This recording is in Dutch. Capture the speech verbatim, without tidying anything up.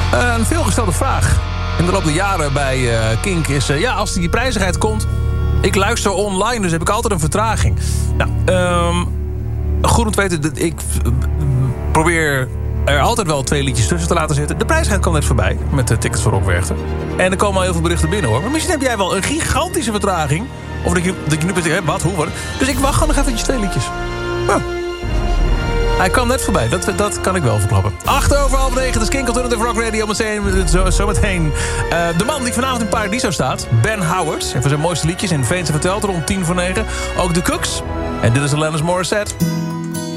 Uh, een veelgestelde vraag in de loop der jaren bij uh, Kink is... Uh, ja, als die prijzigheid komt... Ik luister online, dus heb ik altijd een vertraging. Nou, um, goed om te weten... Dat ik uh, probeer er altijd wel twee liedjes tussen te laten zitten. De prijzigheid kwam net voorbij met de tickets voor Rob Werchter. En er komen al heel veel berichten binnen, hoor. Maar misschien heb jij wel een gigantische vertraging. Of dat je, dat je nu bent, wat, hoe, wat. Dus ik wacht gewoon nog eventjes twee liedjes. Ja. Hij kwam net voorbij, dat, dat kan ik wel verklappen. Acht over half negen, de Kink Alternative Rock Radio. Meteen, zo, zo meteen uh, de man die vanavond in Paradiso staat. Ben Howard. Een van zijn mooiste liedjes in Veense verteld rond tien voor negen. Ook de Cooks. En dit is Alanis Morissette.